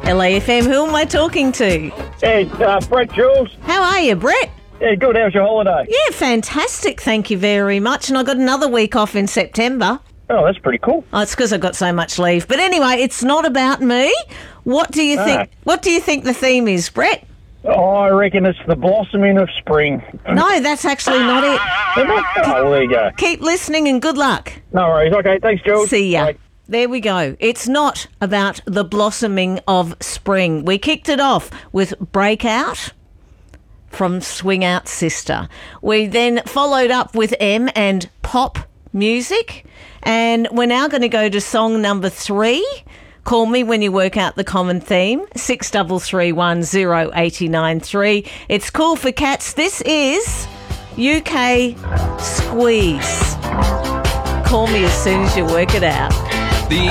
LAFM, who am I talking to? Hey, Brett Jules. How are you, Brett? Yeah, good. How's your holiday? Yeah, fantastic. Thank you very much. And I got another week off in September. Oh, that's pretty cool. Oh, it's because I've got so much leave. But anyway, it's not about me. What do you think? What do you think the theme is, Brett? Oh, I reckon it's the blossoming of spring. No, that's actually not it. Oh, there you go. Keep listening and good luck. No worries. Okay, thanks, Jules. See ya. Bye. There we go. It's not about the blossoming of spring. We kicked it off with Breakout from Swing Out Sister. We then followed up with M and Pop Music. And we're now going to go to song number 3. Call me when you work out the common theme, 63310893. It's Cool for Cats. This is UK Squeeze. Call me as soon as you work it out.